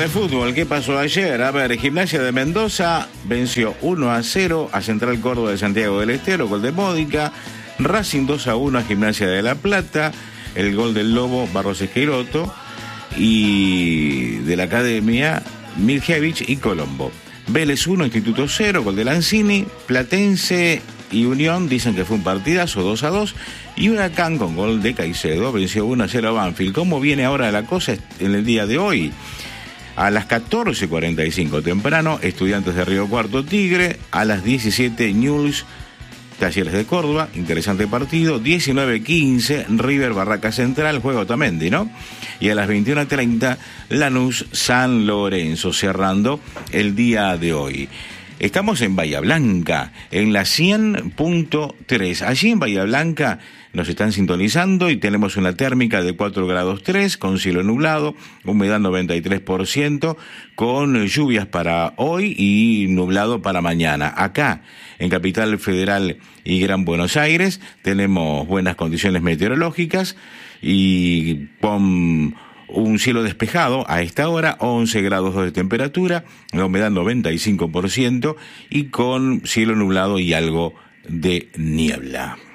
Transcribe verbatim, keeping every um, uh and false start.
de fútbol, ¿qué pasó ayer? A ver, Gimnasia de Mendoza venció uno a cero a Central Córdoba de Santiago del Estero, gol de Módica. Racing dos a uno a Gimnasia de La Plata, el gol del Lobo Barros Esqueroto, y de la Academia Mirjevich y Colombo. Vélez uno, Instituto cero, gol de Lanzini. Platense y Unión dicen que fue un partidazo, dos a dos. Y Huracán con gol de Caicedo venció uno a cero a Banfield. ¿Cómo viene ahora la cosa en el día de hoy? A las catorce cuarenta y cinco temprano, Estudiantes de Río Cuarto Tigre. A las diecisiete, Newell's Talleres de Córdoba, interesante partido. diecinueve quince, River Barraca Central, juega Otamendi, ¿no? Y a las veintiuno treinta, Lanús San Lorenzo, cerrando el día de hoy. Estamos en Bahía Blanca, en la cien punto tres. Allí en Bahía Blanca nos están sintonizando y tenemos una térmica de cuatro grados tres, con cielo nublado, humedad noventa y tres por ciento, con lluvias para hoy y nublado para mañana. Acá, en Capital Federal y Gran Buenos Aires, tenemos buenas condiciones meteorológicas y con un cielo despejado a esta hora, once grados de temperatura, la humedad noventa y cinco por ciento y con cielo nublado y algo de niebla.